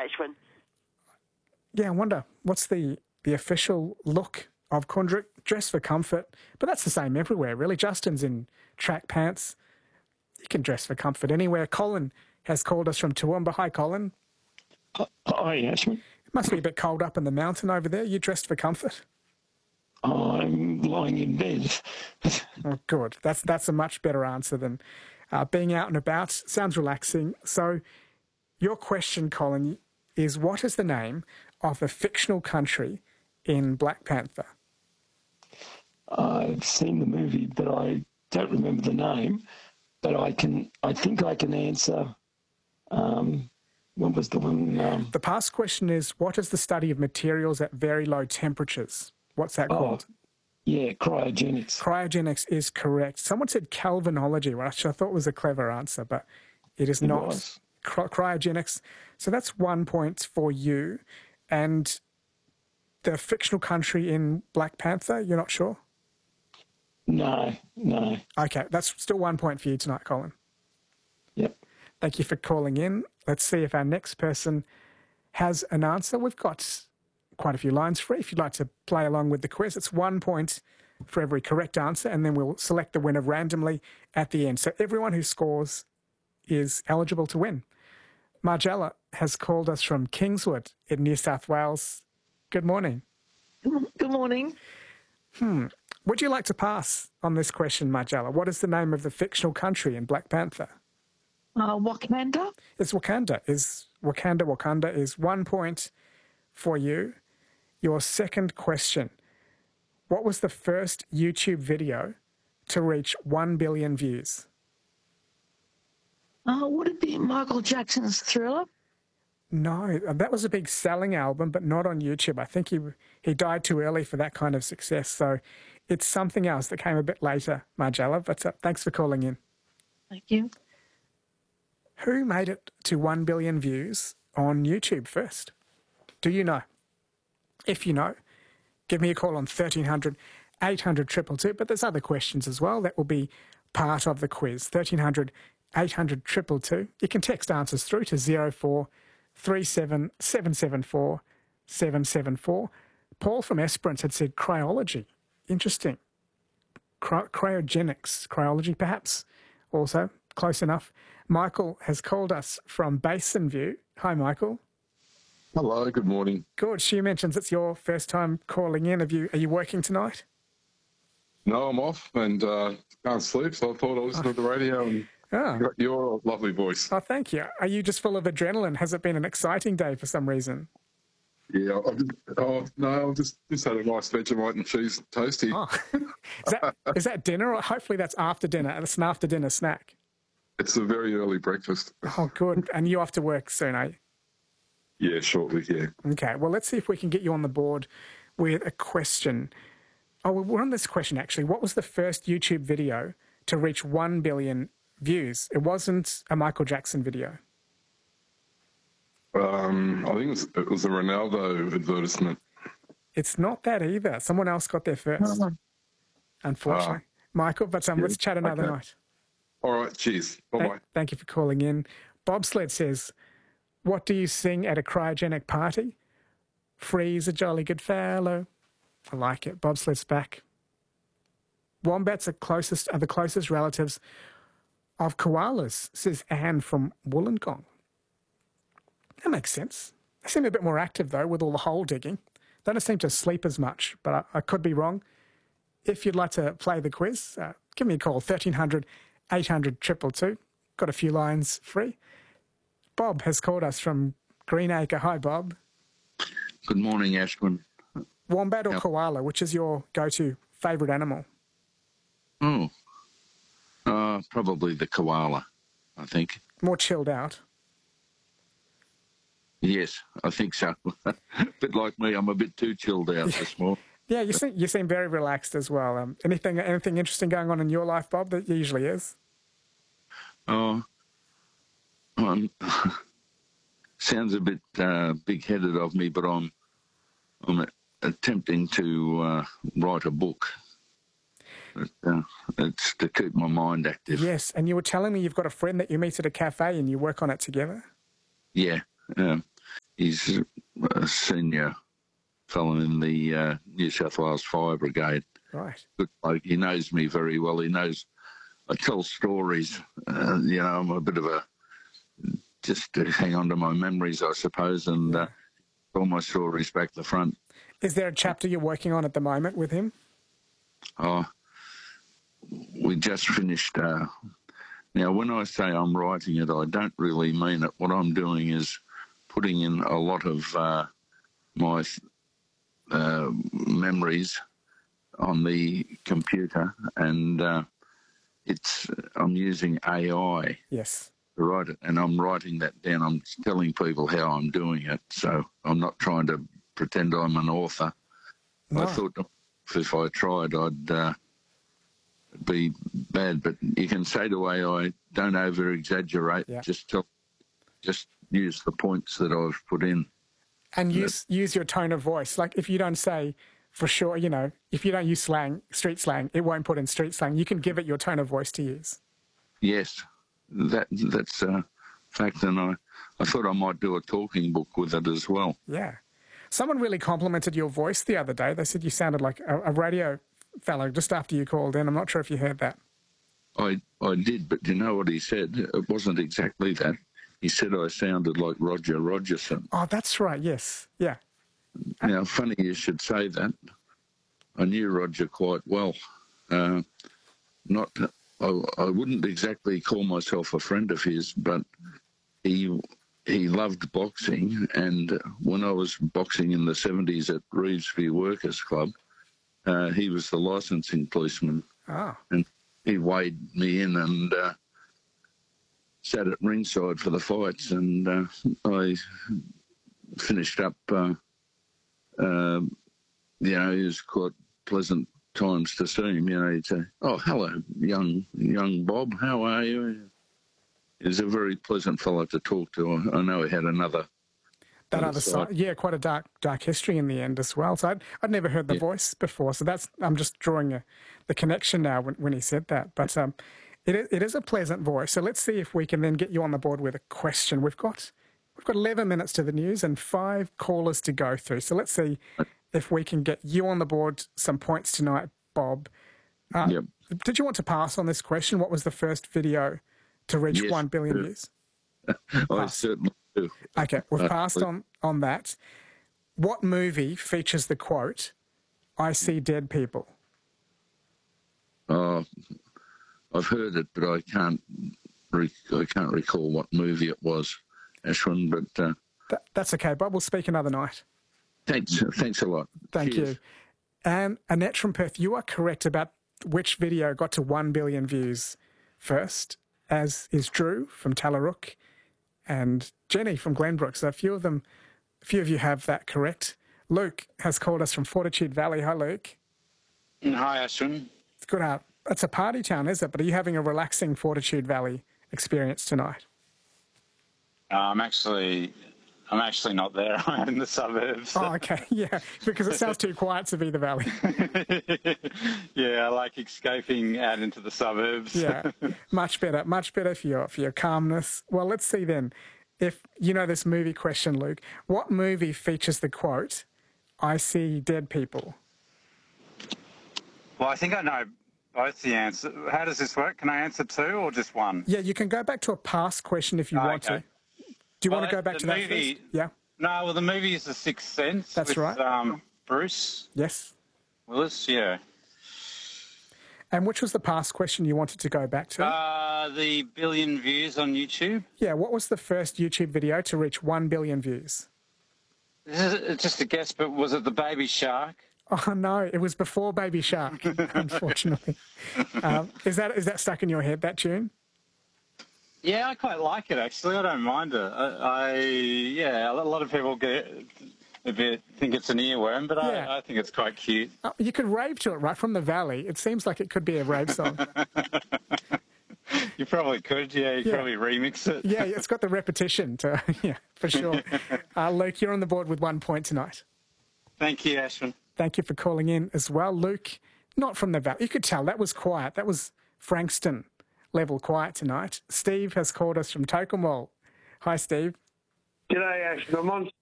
Ashwin. Yeah, I wonder, what's the official look of Kundrik? Dress for comfort, but that's the same everywhere, really. Justin's in track pants. You can dress for comfort anywhere. Colin has called us from Toowoomba. Hi, Colin. Hi, Ashwin. It must be a bit cold up in the mountain over there. You dressed for comfort? I'm lying in bed. Oh, good. That's a much better answer than being out and about. Sounds relaxing. So your question, Colin, is what is the name of the fictional country in Black Panther? I've seen the movie, but I don't remember the name. But I think I can answer. What was the one? The past question is, what is the study of materials at very low temperatures? What's that called? Yeah, cryogenics. Cryogenics is correct. Someone said Calvinology, which I thought was a clever answer, but it is not. Cryogenics. So that's 1 point for you. And the fictional country in Black Panther, you're not sure? No. Okay, that's still 1 point for you tonight, Colin. Yep. Thank you for calling in. Let's see if our next person has an answer. We've got quite a few lines free. If you'd like to play along with the quiz, it's 1 point for every correct answer, and then we'll select the winner randomly at the end. So everyone who scores is eligible to win. Margella has called us from Kingswood in New South Wales. Good morning. Good morning. Would you like to pass on this question, Margella? What is the name of the fictional country in Black Panther? Wakanda? It's Wakanda. Wakanda is 1 point for you. Your second question. What was the first YouTube video to reach 1 billion views? Would it be Michael Jackson's Thriller? No, that was a big selling album, but not on YouTube. I think he died too early for that kind of success. So it's something else that came a bit later, Margella. But thanks for calling in. Thank you. Who made it to 1 billion views on YouTube first? Do you know? If you know, give me a call on 1300 800 222. But there's other questions as well that will be part of the quiz. 1300 800 222. You can text answers through to 0437 774 774. Paul from Esperance had said cryology. Interesting. Cryogenics. Cryology, perhaps. Also, close enough. Michael has called us from Basin View. Hi, Michael. Hello, good morning. Good. She mentions it's your first time calling in. Are you working tonight? No, I'm off and can't sleep, so I thought I'd listen to the radio and got your lovely voice. Oh, thank you. Are you just full of adrenaline? Has it been an exciting day for some reason? Yeah, I've just had a nice Vegemite and cheese toasty. Oh. Is that dinner? Or hopefully that's after dinner. It's an after dinner snack. It's a very early breakfast. Oh, good. And you off to work soon, are you? Yeah, shortly, yeah. Okay, well, let's see if we can get you on the board with a question. Oh, well, we're on this question, actually. What was the first YouTube video to reach 1 billion views? It wasn't a Michael Jackson video. I think it was a Ronaldo advertisement. It's not that either. Someone else got there first, unfortunately. Michael, but let's chat another night. All right, cheers. Bye-bye. Thank you for calling in. Bobsled says, what do you sing at a cryogenic party? Freeze a jolly good fellow. I like it. Bobsled's back. Wombats are the closest relatives of koalas, says Anne from Wollongong. That makes sense. They seem a bit more active, though, with all the hole digging. They don't seem to sleep as much, but I could be wrong. If you'd like to play the quiz, give me a call, 1300 800 222. Got a few lines free. Bob has called us from Greenacre. Hi, Bob. Good morning, Ashwin. Wombat or koala, which is your go-to favourite animal? Probably the koala, I think. More chilled out. Yes, I think so. A bit like me, I'm a bit too chilled out this morning. Yeah, you seem very relaxed as well. Anything interesting going on in your life, Bob? That usually is. Sounds a bit big-headed of me, but I'm attempting to write a book. It's to keep my mind active. Yes, and you were telling me you've got a friend that you meet at a cafe and you work on it together. Yeah. He's a senior fellow in the New South Wales Fire Brigade. Right. Good bloke. He knows me very well. He knows I tell stories. I'm a bit of a, just to hang on to my memories, I suppose, and all my stories back to the front. Is there a chapter you're working on at the moment with him? Oh, we just finished. Now, when I say I'm writing it, I don't really mean it. What I'm doing is putting in a lot of my memories on the computer, and I'm using AI Yes. to write it, and I'm writing that down. I'm telling people how I'm doing it, so I'm not trying to pretend I'm an author. No. I thought if I tried, I'd be bad, but you can say to AI, don't over-exaggerate, just use the points that I've put in. And use your tone of voice. Like, if you don't say, for sure, if you don't use slang, street slang, it won't put in street slang. You can give it your tone of voice to use. Yes, that's a fact, and I thought I might do a talking book with it as well. Yeah. Someone really complimented your voice the other day. They said you sounded like a radio fellow just after you called in. I'm not sure if you heard that. I did, but you know what he said? It wasn't exactly that. He said I sounded like Roger Rogerson. Oh, that's right, yes. Yeah. Now, funny you should say that. I knew Roger quite well. I wouldn't exactly call myself a friend of his, but he loved boxing, and when I was boxing in the 70s at Reevesview Workers Club, he was the licensing policeman. Oh. And he weighed me in and sat at ringside for the fights, and I finished up. It was quite pleasant times to see him. He'd say, "Oh, hello, young Bob. How are you?" He's a very pleasant fellow to talk to. I know he had another. That other side, yeah, quite a dark history in the end as well. So I'd never heard the voice before. So I'm just drawing the connection now when he said that. But it is a pleasant voice. So let's see if we can then get you on the board with a question. We've got 11 minutes to the news and 5 callers to go through. So let's see if we can get you on the board some points tonight, Bob. Yep. Did you want to pass on this question? What was the first video to reach 1 billion views? I certainly do. Okay, we've passed on that. What movie features the quote, "I see dead people"? I've heard it, but I can't recall what movie it was, Ashwin. But that's okay, Bob. We'll speak another night. Thanks a lot. Thank you. And Annette from Perth, you are correct about which video got to 1 billion views first, as is Drew from Tallarook and Jenny from Glenbrook. So a few of you have that correct. Luke has called us from Fortitude Valley. Hi, Luke. Hi, Ashwin. It's good. It's a party town, is it? But are you having a relaxing Fortitude Valley experience tonight? I'm actually not there. I'm in the suburbs. Oh, okay. Yeah, because it sounds too quiet to be the valley. Yeah, I like escaping out into the suburbs. Yeah, much better for your calmness. Well, let's see then. If you know this movie question, Luke, what movie features the quote, "I see dead people"? Well, I think I know both the answers. How does this work? Can I answer 2 or just 1? Yeah, you can go back to a past question if you want to. Do you want to go back to that first? Yeah. No, well, the movie is The Sixth Sense. That's right. Bruce. Yes. Willis, yeah. And which was the past question you wanted to go back to? The billion views on YouTube. Yeah, what was the first YouTube video to reach 1 billion views? This is just a guess, but was it the Baby Shark? Oh, no, it was before Baby Shark, unfortunately. Is that stuck in your head, that tune? Yeah, I quite like it, actually. I don't mind it. A lot of people think it's an earworm, but I think it's quite cute. You could rave to it right from the valley. It seems like it could be a rave song. You probably could, yeah. You could probably remix it. Yeah, it's got the repetition for sure. Luke, you're on the board with 1 point tonight. Thank you, Ashwin. Thank you for calling in as well. Luke, not from the valley. You could tell that was quiet. That was Frankston level quiet tonight. Steve has called us from Tokemwell. Hi, Steve. G'day, Ash. I'm on